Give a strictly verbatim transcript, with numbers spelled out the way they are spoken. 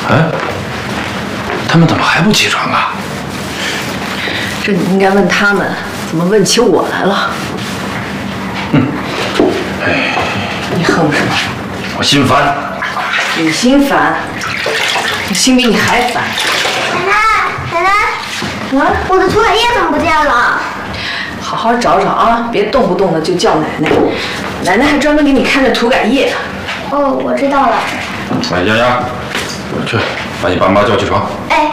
哎，他们怎么还不起床啊？ 这你应该问他们，怎么问起我来了？ 嗯，哎， 你哼什么？ 我心烦。 你心烦，我心比你还烦。 奶奶，奶奶， 啊， 我的涂改液怎么不见了？ 好好找找啊，别动不动的就叫奶奶，奶奶还专门给你看着涂改液。 哦，我知道了。 来，丫丫，去把你爸妈叫起床。 哎。